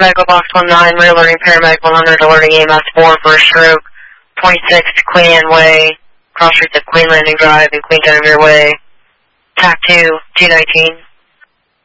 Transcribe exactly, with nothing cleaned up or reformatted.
Medical box one nine, re-alerting paramedic one hundred, alerting E M S four for a stroke. twenty-six Queen Anne Way, cross streets of Queen Landing Drive and Queen Genevieve Way. T A C two, two nineteen.